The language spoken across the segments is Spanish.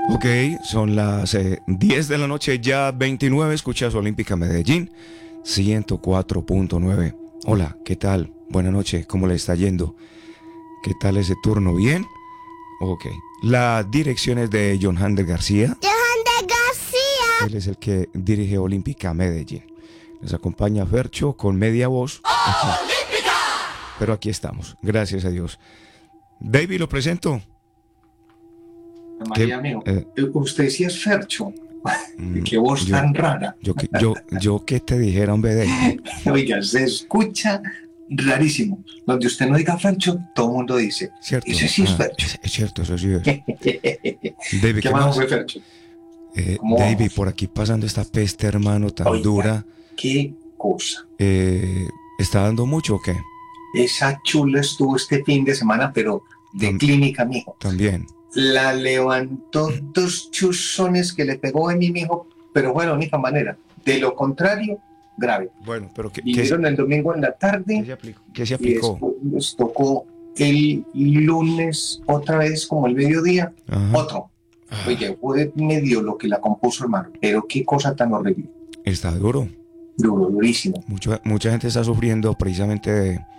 Ok, son las 10 de la noche, ya 29, escuchas Olímpica Medellín, 104.9. Hola, ¿qué tal? Buenas noches, ¿cómo le está yendo? ¿Qué tal ese turno? ¿Bien? Ok. La dirección es de John Hander García. ¡Johan de García! Él es el que dirige Olímpica Medellín. Nos acompaña Fercho con media voz. ¡Olímpica! Pero aquí estamos, gracias a Dios. David, lo presento. María mío, usted sí es Fercho. Qué voz yo, tan rara. Yo que te dijera, hombre, David. Oiga, se escucha rarísimo. Donde usted no diga Fercho, todo el mundo dice. Cierto. Ese sí es Fercho. Es cierto, eso sí es. David, ¿Qué más fue Fercho? David, vamos? por aquí pasando esta peste, hermano, tan Oiga, dura. ¿qué cosa? ¿Está dando mucho o qué? Esa chula estuvo este fin de semana, pero de clínica, mijo. También. La levantó dos chuzones que le pegó a mi mijo, pero fue la única manera. De lo contrario, grave. Bueno, pero vinieron el domingo en la tarde. ¿Qué se aplicó? Y después les tocó el lunes otra vez como el mediodía. Ajá. Otro. Oye, fue medio lo que la compuso, hermano. Pero qué cosa tan horrible. Está duro. Durísimo. Mucha gente está sufriendo precisamente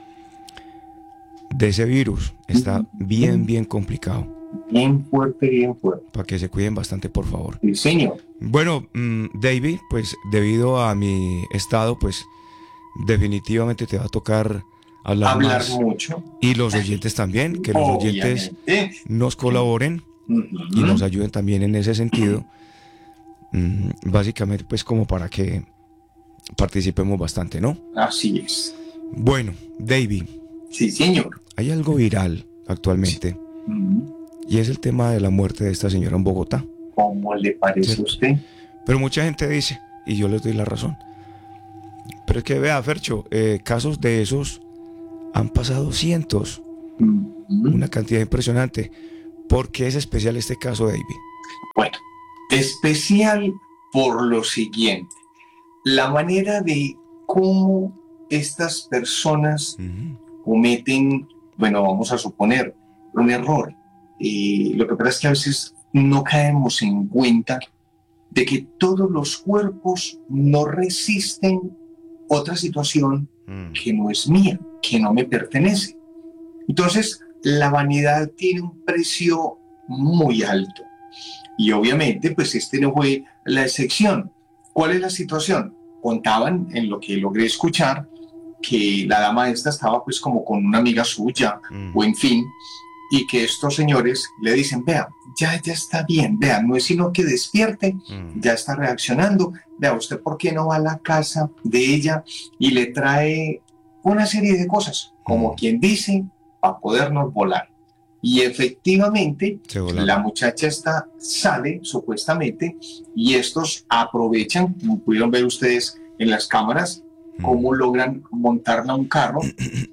de ese virus. Está bien complicado. Bien fuerte, bien fuerte. Para que se cuiden bastante, por favor. Sí, señor. Bueno, David, pues debido a mi estado, pues definitivamente te va a tocar hablar más. Mucho. Y los oyentes también, que los oyentes nos colaboren y nos ayuden también en ese sentido. Básicamente, pues como para que participemos bastante, ¿no? Así es. Bueno, David. Sí, señor. Hay algo viral actualmente. Sí. Y es el tema de la muerte de esta señora en Bogotá. ¿Cómo le parece a usted? Pero mucha gente dice, y yo les doy la razón, pero es que vea, Fercho, casos de esos han pasado cientos, una cantidad impresionante. ¿Por qué es especial este caso, David? Bueno, especial por lo siguiente, la manera de cómo estas personas cometen, bueno, vamos a suponer, un error. Lo que pasa es que a veces no caemos en cuenta de que todos los cuerpos no resisten otra situación que no es mía, que no me pertenece. Entonces, la vanidad tiene un precio muy alto. Y obviamente, pues este no fue la excepción. ¿Cuál es la situación? Contaban, en lo que logré escuchar, que la dama esta estaba pues como con una amiga suya, o en fin, y que estos señores le dicen, vea, ya está bien, vea, no es sino que despierte, ya está reaccionando, vea, usted por qué no va a la casa de ella y le trae una serie de cosas, como quien dice, para podernos volar. Y efectivamente, la muchacha esta sale, supuestamente, y estos aprovechan, como pudieron ver ustedes en las cámaras, cómo logran montarla a un carro,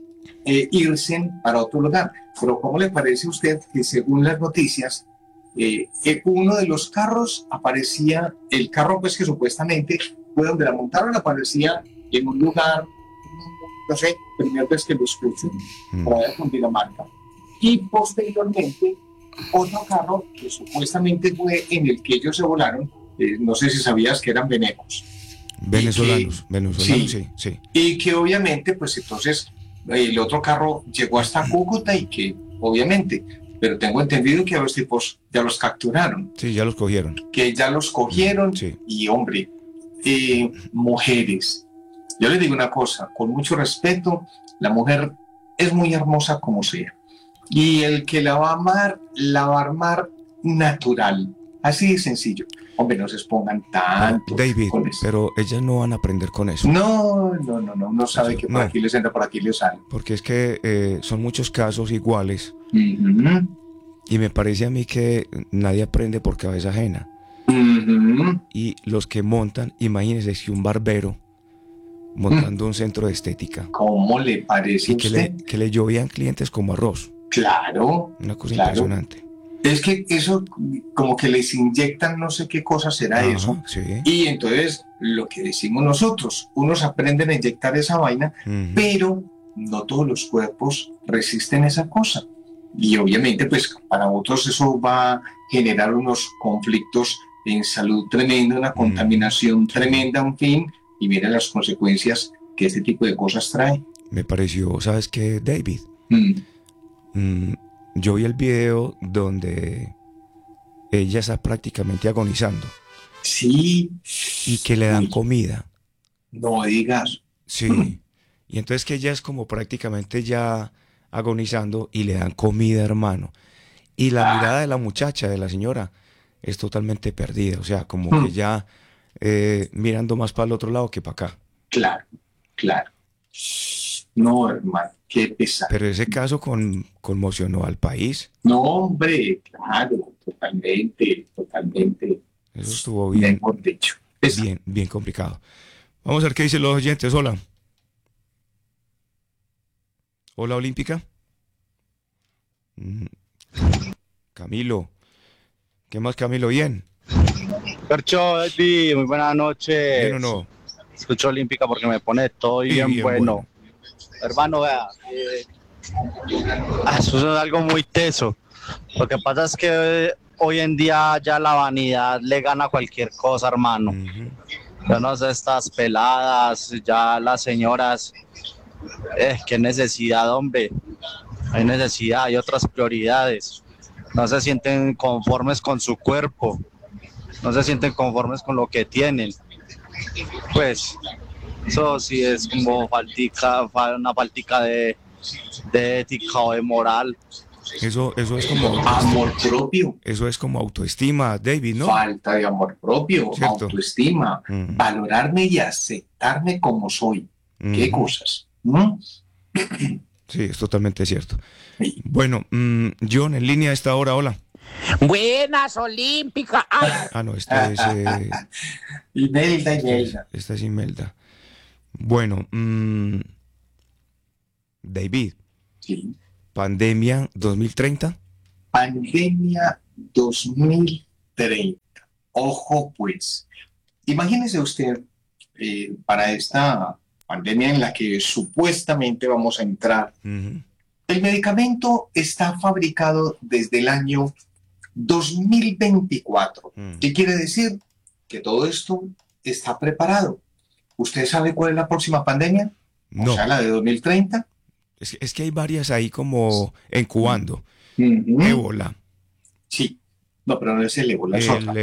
irse para otro lugar. Pero ¿cómo le parece a usted que según las noticias, uno de los carros aparecía, el carro pues que supuestamente fue donde la montaron, aparecía en un lugar, no sé, primera vez que lo escucho, por allá con Dinamarca, y posteriormente otro carro que supuestamente fue en el que ellos se volaron, no sé si sabías que eran venecos. Venezolanos, sí. Y que obviamente, pues entonces el otro carro llegó hasta Cúcuta y que obviamente, pero tengo entendido que a los tipos ya los capturaron. Sí, ya los cogieron. Que ya los cogieron, sí. Y hombre, mujeres. Yo les digo una cosa, con mucho respeto, la mujer es muy hermosa como sea. Y el que la va a amar, la va a armar natural. Así de sencillo. Hombre, no se expongan tanto. David, con eso. Pero ellas no van a aprender con eso. No sabe que por aquí les entra, por aquí les sale. Porque es que son muchos casos iguales. Y me parece a mí que nadie aprende por cabeza ajena. Y los que montan, imagínense si un barbero montando un centro de estética. ¿Cómo le parece a usted? Que le llovían clientes como arroz. Claro. Una cosa impresionante. Es que eso como que les inyectan no sé qué cosa será eso. Sí. Y entonces lo que decimos nosotros, unos aprenden a inyectar esa vaina, pero no todos los cuerpos resisten esa cosa. Y obviamente, pues para otros eso va a generar unos conflictos en salud tremenda, una contaminación tremenda, en fin, y mira las consecuencias que este tipo de cosas trae. Me pareció, ¿sabes qué, David? Yo vi el video donde ella está prácticamente agonizando. Sí. Y que le dan comida. No digas. Sí. Y entonces que ella es como prácticamente ya agonizando y le dan comida, hermano. Y la mirada de la muchacha, de la señora, es totalmente perdida. O sea, como que ya mirando más para el otro lado que para acá. Claro, claro. No, hermano, qué pesado. Pero ese caso conmocionó al país. No, hombre, claro, totalmente. Eso estuvo bien, bien complicado. Vamos a ver qué dicen los oyentes. Hola. Hola, Olímpica. Camilo. ¿Qué más, Camilo? ¿Bien? Percho, David, muy buenas noches. ¿Bien o no? Escucho Olímpica porque me pone todo bien bueno. Hermano, vea, eso es algo muy teso. Lo que pasa es que hoy en día ya la vanidad le gana a cualquier cosa, hermano. Ya no sé, estas peladas, ya las señoras, qué necesidad, hombre. Hay necesidad, hay otras prioridades. No se sienten conformes con su cuerpo, no se sienten conformes con lo que tienen. Pues eso sí es como una faltica de ética o de moral. Eso es como amor propio. Eso es como autoestima, David, ¿no? Falta de amor propio, ¿cierto? Autoestima, valorarme y aceptarme como soy. ¿Qué cosas? Sí, es totalmente cierto. Sí. Bueno, John, en línea a esta hora, hola. Buenas, Olímpica. No, esta es... Imelda. Esta es Imelda. Bueno, David. Sí. ¿Pandemia 2030? Pandemia 2030. Ojo, pues. Imagínese usted, para esta pandemia en la que supuestamente vamos a entrar, el medicamento está fabricado desde el año 2024. ¿Qué quiere decir? Que todo esto está preparado. ¿Usted sabe cuál es la próxima pandemia? No. O sea, la de 2030. Es que hay varias ahí como incubando. Ébola. Sí. No, pero no es el ébola, es otra.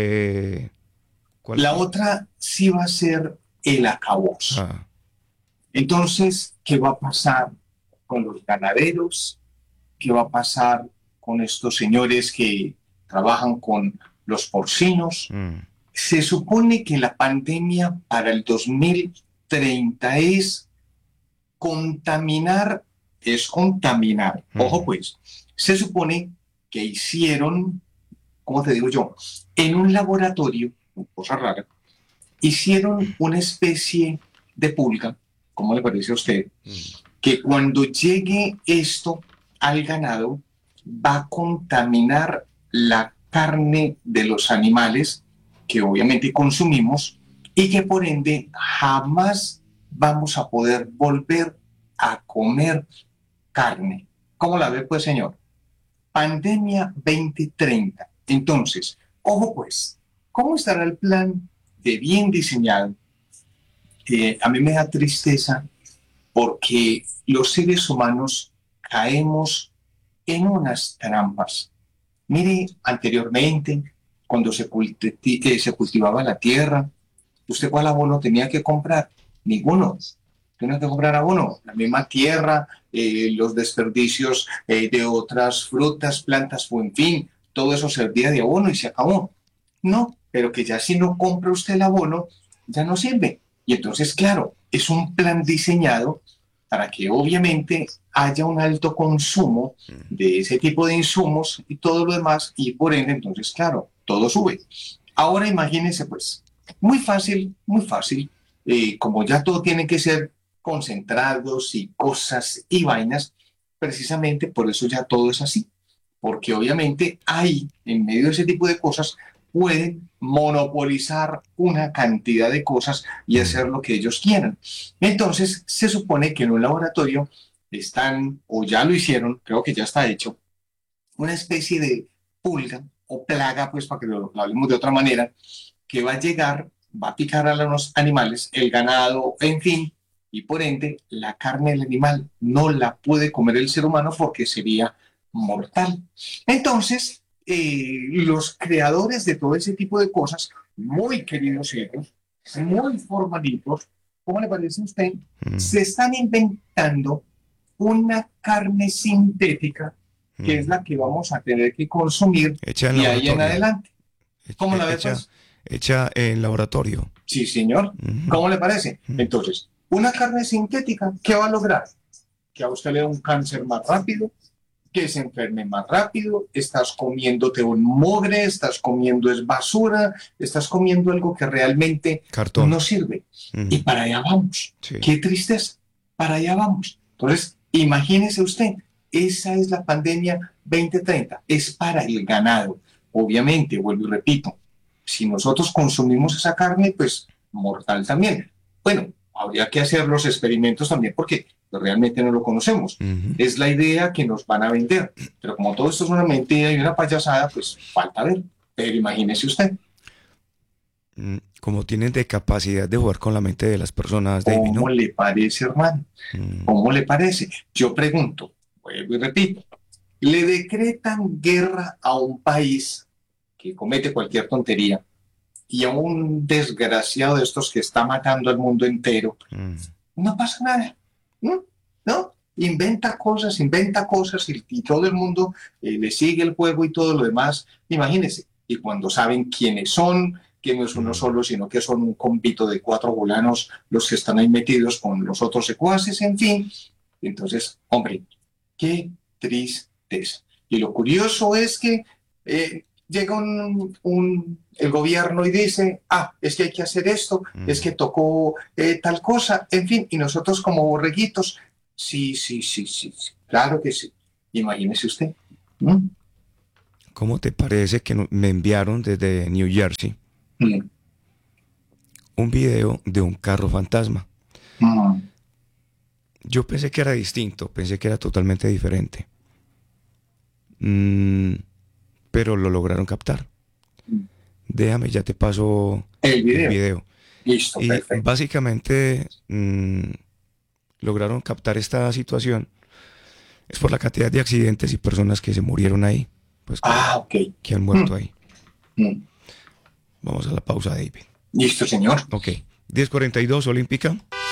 La otra sí va a ser el acabose. Entonces, ¿qué va a pasar con los ganaderos? ¿Qué va a pasar con estos señores que trabajan con los porcinos? Se supone que la pandemia para el 2030 es contaminar. Ojo pues, se supone que hicieron, ¿cómo te digo yo? En un laboratorio, cosa rara, hicieron una especie de pulga, ¿cómo le parece a usted? Que cuando llegue esto al ganado, va a contaminar la carne de los animales que obviamente consumimos y que por ende jamás vamos a poder volver a comer carne. ¿Cómo la ve, pues, señor? Pandemia 2030. Entonces, ojo, pues, ¿cómo estará el plan de bien diseñado? A mí me da tristeza porque los seres humanos caemos en unas trampas. Mire, anteriormente, cuando se cultivaba la tierra, ¿usted cuál abono tenía que comprar? Ninguno. Tenía que comprar abono, la misma tierra, los desperdicios de otras frutas, plantas, o en fin, todo eso servía de abono y se acabó. No, pero que ya si no compra usted el abono, ya no sirve. Y entonces, claro, es un plan diseñado para que obviamente haya un alto consumo de ese tipo de insumos y todo lo demás, y por ende, entonces, claro, todo sube. Ahora imagínense, pues, muy fácil, como ya todo tiene que ser concentrados y cosas y vainas, precisamente por eso ya todo es así, porque obviamente ahí, en medio de ese tipo de cosas, pueden monopolizar una cantidad de cosas y hacer lo que ellos quieran. Entonces, se supone que en un laboratorio están, o ya lo hicieron, creo que ya está hecho, una especie de pulga o plaga, pues para que lo hablemos de otra manera, que va a llegar, va a picar a los animales, el ganado, en fin, y por ende la carne del animal no la puede comer el ser humano porque sería mortal. Entonces, los creadores de todo ese tipo de cosas, muy queridos ellos, muy formalitos, ¿cómo le parece a usted? Se están inventando una carne sintética que es la que vamos a tener que consumir de ahí en adelante. ¿Cómo la ves? Hecha en laboratorio. Sí, señor. ¿Cómo le parece? Entonces, una carne sintética, ¿qué va a lograr? Que a usted le dé un cáncer más rápido, que se enferme más rápido, estás comiéndote un mugre, estás comiendo es basura, estás comiendo algo que realmente Cartón. no sirve. Y para allá vamos. Sí. Qué tristeza. Para allá vamos. Entonces, imagínese usted, esa es la pandemia 2030, es para el ganado. Obviamente, vuelvo y repito, si nosotros consumimos esa carne, pues mortal también. Bueno, habría que hacer los experimentos también porque realmente no lo conocemos. Es la idea que nos van a vender. Pero como todo esto es una mentira y una payasada, pues falta ver. Pero imagínese usted. Como tienen de capacidad de jugar con la mente de las personas, David, ¿no? ¿Cómo le parece, hermano? ¿Cómo le parece? Yo pregunto, vuelvo y repito, le decretan guerra a un país que comete cualquier tontería y a un desgraciado de estos que está matando al mundo entero, no pasa nada, ¿no? Inventa cosas y todo el mundo le sigue el juego y todo lo demás. Imagínense, y cuando saben quiénes son, que no es uno solo, sino que son un compito de 4 fulanos los que están ahí metidos con los otros secuaces, en fin. Entonces, hombre, qué tristeza. Y lo curioso es que llega el gobierno y dice, es que hay que hacer esto, es que tocó tal cosa, en fin, y nosotros como borreguitos, sí, claro que sí. Imagínese usted. ¿Cómo te parece que me enviaron desde New Jersey un video de un carro fantasma? Yo pensé que era distinto, pensé que era totalmente diferente. Pero lo lograron captar. Déjame, ya te paso el video. Listo, y perfecto. Básicamente lograron captar esta situación. Es por la cantidad de accidentes y personas que se murieron ahí. Pues que han muerto ahí. Vamos a la pausa, David. Listo, señor. Ok. 10:42, Olímpica.